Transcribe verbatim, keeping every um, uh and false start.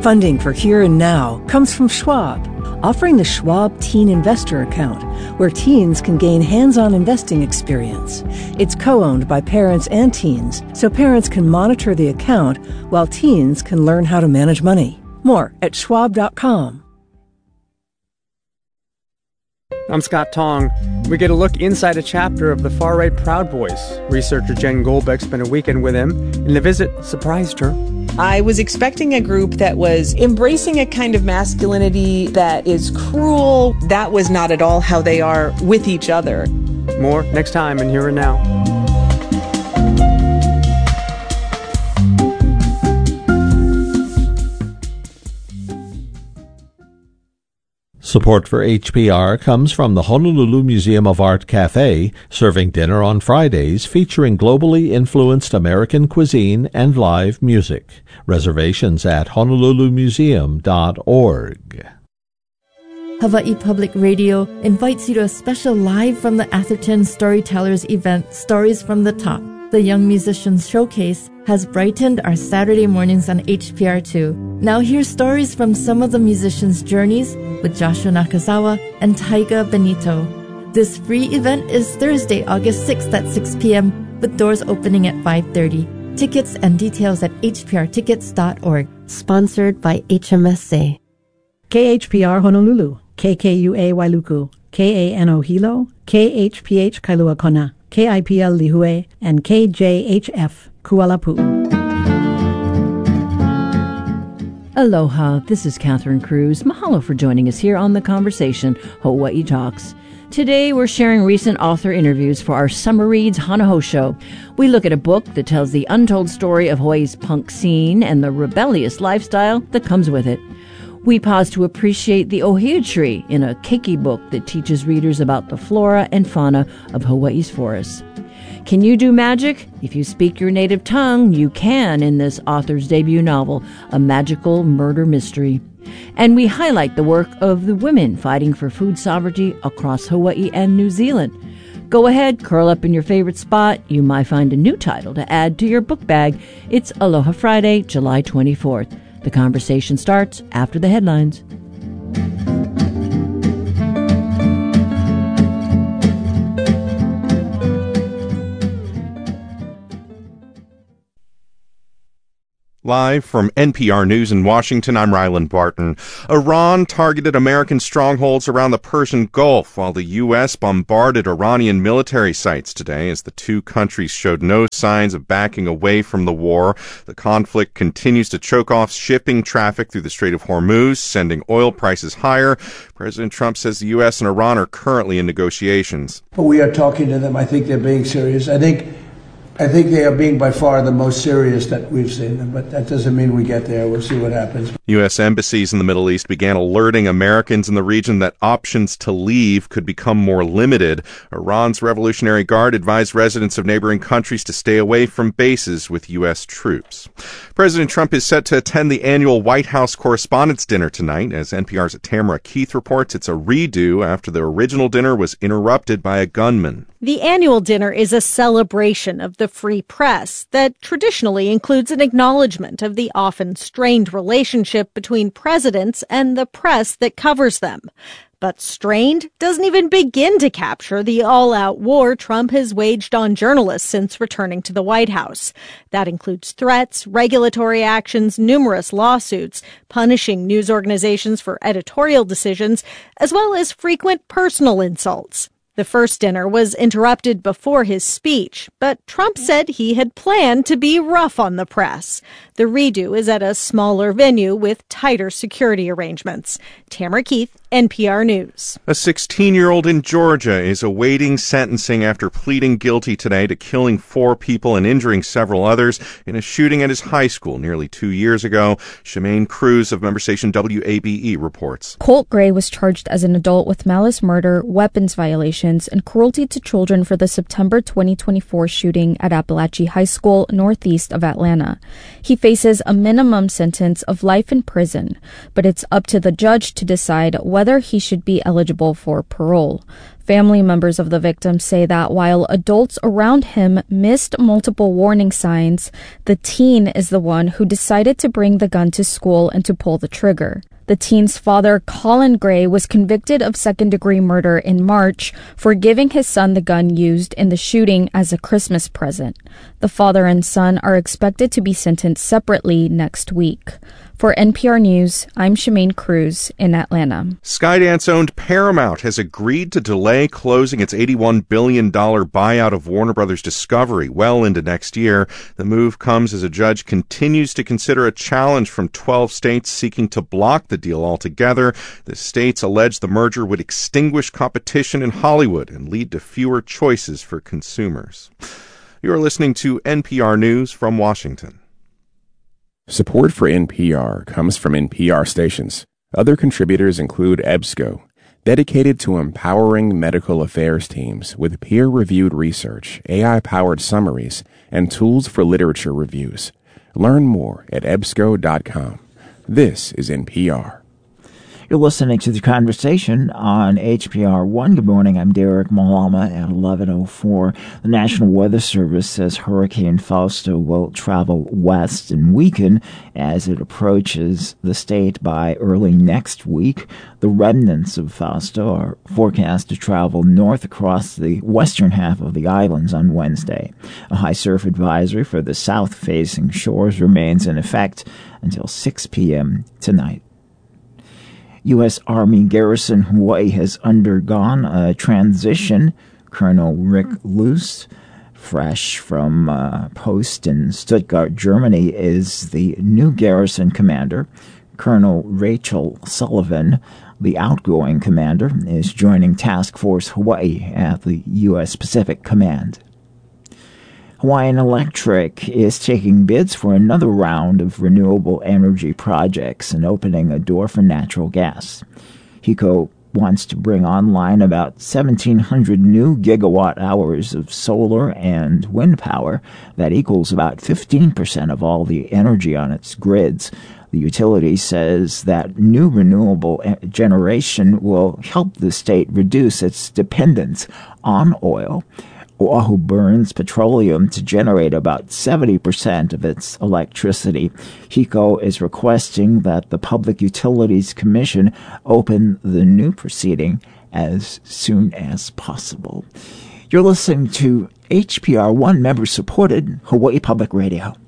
Funding for Here and Now comes from Schwab, offering the Schwab Teen Investor Account, where teens can gain hands-on investing experience. It's co-owned by parents and teens, so parents can monitor the account while teens can learn how to manage money. More at schwab dot com. I'm Scott Tong. We get a look inside a chapter of the far-right Proud Boys. Researcher Jen Goldbeck spent a weekend with him, and the visit surprised her. I was expecting a group that was embracing a kind of masculinity that is cruel. That was not at all how they are with each other. More next time in Here and Now. Support for H P R comes from the Honolulu Museum of Art Cafe, serving dinner on Fridays featuring globally influenced American cuisine and live music. Reservations at honolulu museum dot org. Hawaii Public Radio invites you to a special Live from the Atherton Storytellers event, Stories from the Top. The Young Musicians Showcase has brightened our Saturday mornings on H P R two. Now hear stories from some of the musicians' journeys with Joshua Nakazawa and Taiga Benito. This free event is Thursday, August sixth at six p.m. with doors opening at five thirty. Tickets and details at h p r tickets dot org. Sponsored by H M S A. K H P R Honolulu, K K U A Wailuku, K A N O Hilo, K H P H Kailua Kona, K I P L Lihue, and K J H F Kualapu. Aloha, this is Catherine Cruz. Mahalo for joining us here on The Conversation, Hawaii Talks. Today we're sharing recent author interviews for our Summer Reads Hanaho show. We look at a book that tells the untold story of Hawaii's punk scene and the rebellious lifestyle that comes with it. We pause to appreciate the ohia tree in a keiki book that teaches readers about the flora and fauna of Hawaii's forests. Can you do magic? If you speak your native tongue, you can in this author's debut novel, A Magical Murder Mystery. And we highlight the work of the women fighting for food sovereignty across Hawaii and New Zealand. Go ahead, curl up in your favorite spot. You might find a new title to add to your book bag. It's Aloha Friday, July twenty-fourth. The conversation starts after the headlines. Live from N P R News in Washington, I'm Ryland Barton. Iran targeted American strongholds around the Persian Gulf, while the U S bombarded Iranian military sites today as the two countries showed no signs of backing away from the war. The conflict continues to choke off shipping traffic through the Strait of Hormuz, sending oil prices higher. President Trump says the U S and Iran are currently in negotiations. But we are talking to them. I think they're being serious. I think I think they are being by far the most serious that we've seen them, but that doesn't mean we get there. We'll see what happens. U S embassies in the Middle East began alerting Americans in the region that options to leave could become more limited. Iran's Revolutionary Guard advised residents of neighboring countries to stay away from bases with U S troops. President Trump is set to attend the annual White House Correspondents' Dinner tonight. As N P R's Tamara Keith reports, it's a redo after the original dinner was interrupted by a gunman. The annual dinner is a celebration of the free press that traditionally includes an acknowledgement of the often strained relationship between presidents and the press that covers them. But strained doesn't even begin to capture the all-out war Trump has waged on journalists since returning to the White House. That includes threats, regulatory actions, numerous lawsuits, punishing news organizations for editorial decisions, as well as frequent personal insults. The first dinner was interrupted before his speech, but Trump said he had planned to be rough on the press. The redo is at a smaller venue with tighter security arrangements. Tamara Keith, N P R News. A sixteen-year-old in Georgia is awaiting sentencing after pleading guilty today to killing four people and injuring several others in a shooting at his high school nearly two years ago. Shemaine Cruz of member station W A B E reports. Colt Gray was charged as an adult with malice murder, weapons violations, and cruelty to children for the September twenty twenty-four shooting at Appalachia High School northeast of Atlanta. He faces a minimum sentence of life in prison, but it's up to the judge to decide whether he should be eligible for parole. Family members of the victim say that while adults around him missed multiple warning signs, the teen is the one who decided to bring the gun to school and to pull the trigger. The teen's father, Colin Gray, was convicted of second-degree murder in March for giving his son the gun used in the shooting as a Christmas present. The father and son are expected to be sentenced separately next week. For N P R News, I'm Shemaine Cruz in Atlanta. Skydance-owned Paramount has agreed to delay closing its eighty-one billion dollars buyout of Warner Brothers Discovery well into next year. The move comes as a judge continues to consider a challenge from twelve states seeking to block the deal altogether. The states allege the merger would extinguish competition in Hollywood and lead to fewer choices for consumers. You're listening to N P R News from Washington. Support for N P R comes from N P R stations. Other contributors include EBSCO, dedicated to empowering medical affairs teams with peer-reviewed research, A I-powered summaries, and tools for literature reviews. Learn more at ebsco dot com. This is N P R. You're listening to The Conversation on H P R one. Good morning. I'm Derek Malama at eleven oh four. The National Weather Service says Hurricane Fausto will travel west and weaken as it approaches the state by early next week. The remnants of Fausto are forecast to travel north across the western half of the islands on Wednesday. A high surf advisory for the south-facing shores remains in effect until six p.m. tonight. U S. Army garrison Hawaii has undergone a transition. Colonel Rick Luce, fresh from uh, post in Stuttgart, Germany, is the new garrison commander. Colonel Rachel Sullivan, the outgoing commander, is joining Task Force Hawaii at the U S. Pacific Command. Hawaiian Electric is taking bids for another round of renewable energy projects and opening a door for natural gas. HECO wants to bring online about seventeen hundred new gigawatt hours of solar and wind power. That equals about fifteen percent of all the energy on its grids. The utility says that new renewable generation will help the state reduce its dependence on oil. Oahu burns petroleum to generate about seventy percent of its electricity. HECO is requesting that the Public Utilities Commission open the new proceeding as soon as possible. You're listening to H P R one member-supported Hawaii Public Radio.